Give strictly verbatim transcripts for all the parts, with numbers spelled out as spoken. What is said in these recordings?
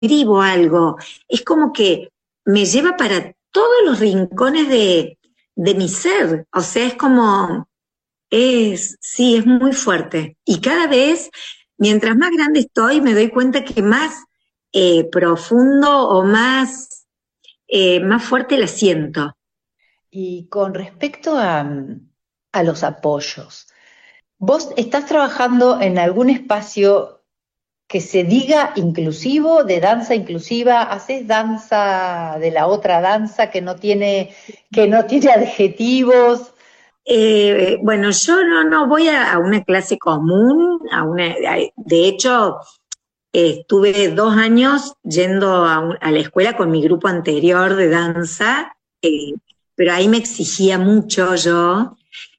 escribo algo, es como que me lleva para todos los rincones de, de mi ser. O sea, es como, es, sí, es muy fuerte. Y cada vez, mientras más grande estoy, me doy cuenta que más eh, profundo o más, eh, más fuerte la siento. Y con respecto a, a los apoyos, ¿vos estás trabajando en algún espacio que se diga inclusivo, de danza inclusiva? ¿Haces danza de la otra danza que no tiene, que no tiene adjetivos? Eh, bueno, yo no, no voy a, a una clase común, a una, a- de hecho, eh, estuve dos años yendo a, un- a la escuela con mi grupo anterior de danza, eh, pero ahí me exigía mucho yo.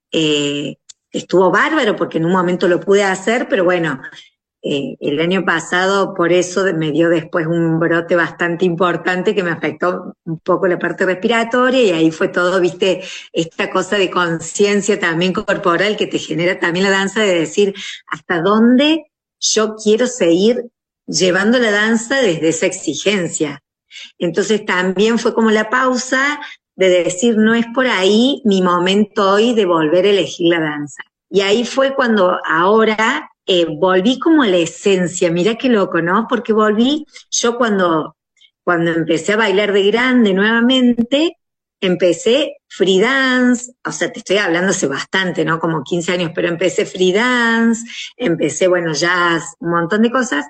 eh, Estuvo bárbaro porque en un momento lo pude hacer, pero bueno, eh, el año pasado por eso me dio después un brote bastante importante que me afectó un poco la parte respiratoria y ahí fue todo, viste, esta cosa de conciencia también corporal que te genera también la danza de decir hasta dónde yo quiero seguir llevando la danza desde esa exigencia. Entonces también fue como la pausa de decir no es por ahí mi momento hoy de volver a elegir la danza. Y ahí fue cuando ahora eh, volví como a la esencia, mirá qué loco, ¿no? Porque volví, yo cuando, cuando empecé a bailar de grande nuevamente, empecé free dance, o sea, te estoy hablando hace bastante, ¿no? Como quince años, pero empecé free dance, empecé, bueno, jazz, un montón de cosas,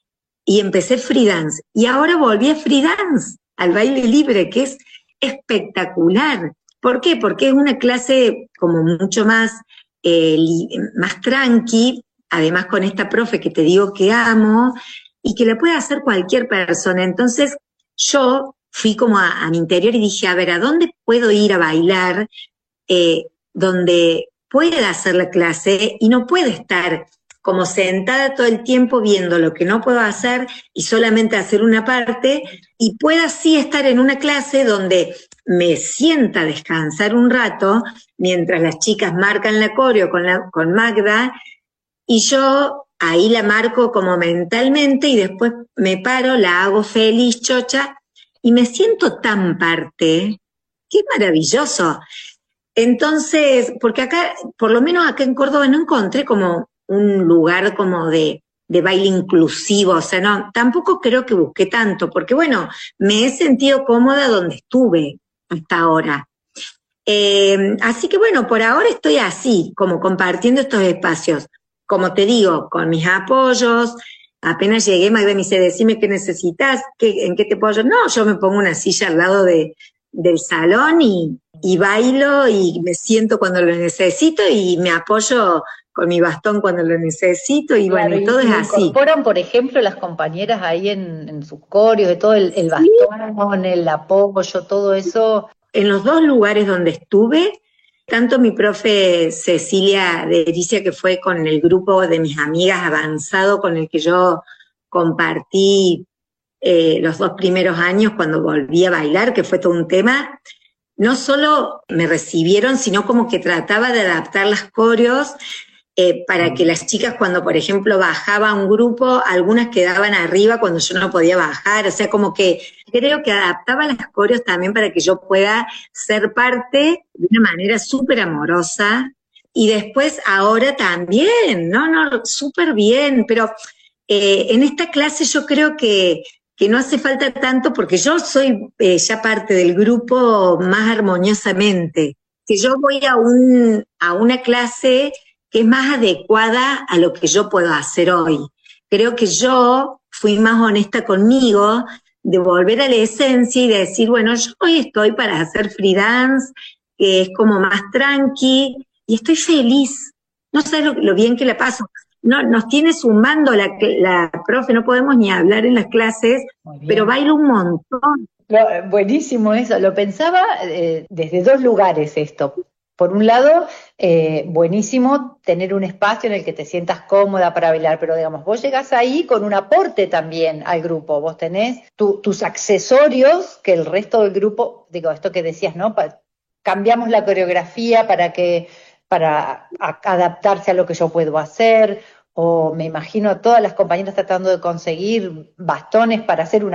y empecé free dance. Y ahora volví a free dance, al baile libre, que es espectacular. ¿Por qué? Porque es una clase como mucho más, eh, más tranqui, además con esta profe que te digo que amo, y que la puede hacer cualquier persona. Entonces yo fui como a, a mi interior y dije, a ver, ¿a dónde puedo ir a bailar? Eh, donde pueda hacer la clase y no puede estar como sentada todo el tiempo viendo lo que no puedo hacer y solamente hacer una parte, y pueda sí estar en una clase donde me sienta a descansar un rato mientras las chicas marcan la coreo con, la, con Magda, y yo ahí la marco como mentalmente y después me paro, la hago feliz, chocha, y me siento tan parte, qué maravilloso. Entonces, porque acá, por lo menos acá en Córdoba, no encontré como un lugar como de, de baile inclusivo, o sea, no, tampoco creo que busqué tanto, porque bueno, me he sentido cómoda donde estuve hasta ahora. Eh, así que bueno, por ahora estoy así, como compartiendo estos espacios. Como te digo, con mis apoyos, apenas llegué, Magda me dice, decime qué necesitas, qué, en qué te puedo ayudar. No, yo me pongo una silla al lado de, del salón y, y bailo y me siento cuando lo necesito y me apoyo con mi bastón cuando lo necesito y bueno, Claro, y y, todo y es lo así. incorporan, por ejemplo, las compañeras ahí en, en sus coreos, de todo el, el Sí, bastón, el apoyo, todo eso. en los dos lugares donde estuve, tanto mi profe Cecilia de Ericia, que fue con el grupo de mis amigas avanzado con el que yo compartí eh, los dos primeros años cuando volví a bailar, que fue todo un tema, no solo me recibieron, sino como que trataba de adaptar las coreos eh, para que las chicas cuando, por ejemplo, bajaba un grupo, algunas quedaban arriba cuando yo no podía bajar, o sea, como que creo que adaptaba las coreos también para que yo pueda ser parte de una manera súper amorosa. Y después ahora también, no, no, súper bien, pero eh, en esta clase yo creo que, que no hace falta tanto porque yo soy eh, ya parte del grupo más armoniosamente, que yo voy a, un, a una clase que es más adecuada a lo que yo puedo hacer hoy. Creo que yo fui más honesta conmigo, de volver a la esencia y de decir, bueno, yo hoy estoy para hacer free dance, que es como más tranqui, y estoy feliz. No sé lo, lo bien que la paso. No, nos tiene sumando la, la profe, no podemos ni hablar en las clases, Muy pero bien. bailo un montón. Lo- buenísimo eso. Lo pensaba eh, desde dos lugares esto. Por un lado, eh, buenísimo tener un espacio en el que te sientas cómoda para bailar, pero digamos, vos llegás ahí con un aporte también al grupo. Vos tenés tu- tus accesorios que el resto del grupo, digo, esto que decías, ¿no? Pa- cambiamos la coreografía para que, para a- adaptarse a lo que yo puedo hacer, o me imagino a todas las compañeras tratando de conseguir bastones para hacer una